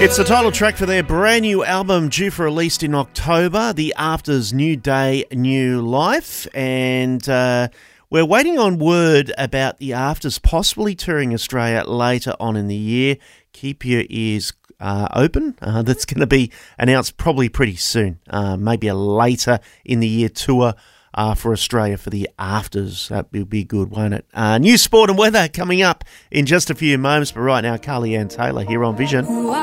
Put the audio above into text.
It's the title track for their brand new album due for release in October, The Afters, New Day, New Life. And we're waiting on word about The Afters possibly touring Australia later on in the year. Keep your ears open. That's going to be announced probably pretty soon, maybe a later in the year tour for Australia for The Afters. That will be good, won't it? New sport and weather coming up in just a few moments, but right now, Carly Ann Taylor here on Vision.